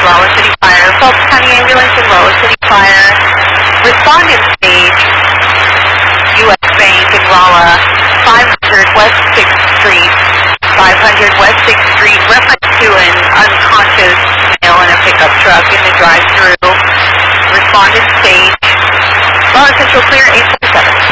Rolla City Fire. Phelps County Ambulance and Rolla City Fire. Respondent stage, U.S. Bank in Rolla, 500 West 6th Street. 500 West 6th Street, reference to an unconscious male in a pickup truck in the drive-thru. Respondent stage. Rolla Central clear, 847.